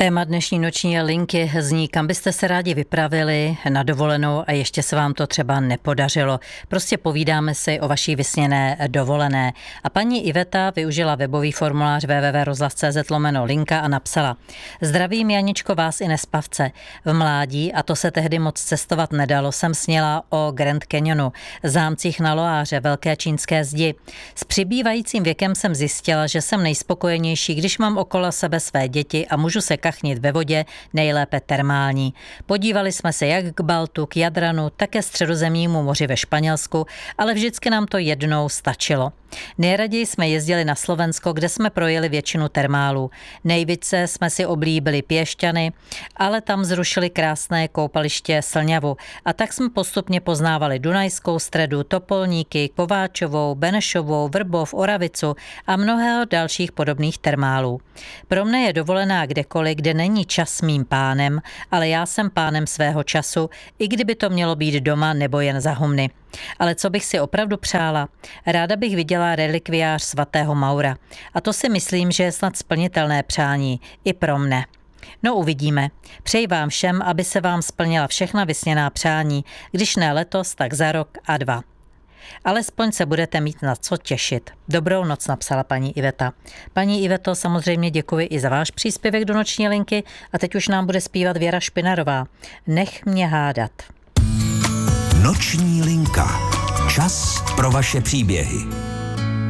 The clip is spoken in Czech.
Téma dnešní noční linky zní, kam byste se rádi vypravili na dovolenou a ještě se vám to třeba nepodařilo. Prostě povídáme si o vaší vysněné dovolené. A paní Iveta využila webový formulář www.rozhlas.cz/linka a napsala: Zdravím, Janičko, vás i nespavce. V mládí, a to se tehdy moc cestovat nedalo, jsem sněla o Grand Canyonu, zámcích na Loáře, velké čínské zdi. S přibývajícím věkem jsem zjistila, že jsem nejspokojenější, když mám okolo sebe své děti a můžu se kachnit ve vodě, nejlépe termální. Podívali jsme se jak k Baltu, k Jadranu, tak ke Středozemnímu moři ve Španělsku, ale vždycky nám to jednou stačilo. Nejraději jsme jezdili na Slovensko, kde jsme projeli většinu termálů. Nejvíce jsme si oblíbili Piešťany, ale tam zrušili krásné koupaliště Slňavu. A tak jsme postupně poznávali Dunajskou Středu, Topolníky, Kováčovou, Benešovou, Vrbov, Oravicu a mnohého dalších podobných termálů. Pro mne je dovolená kdekoliv, kde není čas mým pánem, ale já jsem pánem svého času, i kdyby to mělo být doma nebo jen za humny. Ale co bych si opravdu přála? Ráda bych viděla relikviář svatého Maura. A to si myslím, že je snad splnitelné přání. I pro mne. No uvidíme. Přeji vám všem, aby se vám splnila všechna vysněná přání, když ne letos, tak za rok a 2. Alespoň se budete mít na co těšit. Dobrou noc, napsala paní Iveta. Paní Iveto, samozřejmě děkuji i za váš příspěvek do noční linky a teď už nám bude zpívat Věra Špinarová. Nech mě hádat. Noční linka. Čas pro vaše příběhy.